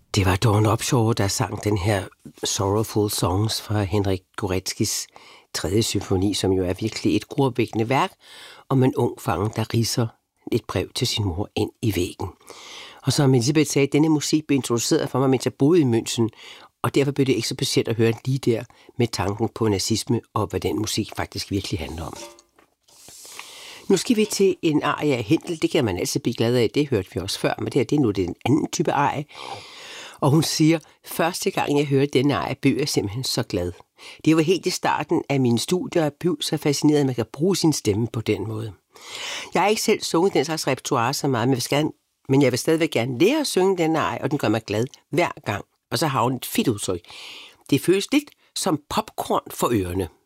Det var Dawn Upshaw, der sang den her Sorrowful Songs fra Henrik Góreckis 3. symfoni, som jo er virkelig et gruopvækkende værk om en ung fange, der ridser et brev til sin mor ind i væggen. Og som Elisabeth sagde, denne musik blev introduceret for mig, mens jeg boede i München, og derfor blev det ikke så specielt at høre lige der med tanken på nazisme og hvad den musik faktisk virkelig handler om. Nu skal vi til en arie af Händel. Det kan man altid blive glad af. Det hørte vi også før, men det er en anden type arie. Og hun siger, første gang jeg hørte denne arie, blev jeg simpelthen så glad. Det var helt i starten af mine studier, og jeg blev så fascineret, at man kan bruge sin stemme på den måde. Jeg har ikke selv sunget den slags repertoire så meget, men jeg vil stadigvæk gerne lære at synge den arie, og den gør mig glad hver gang. Og så har hun et fedt udtryk. Det føles lidt som popcorn for ørerne.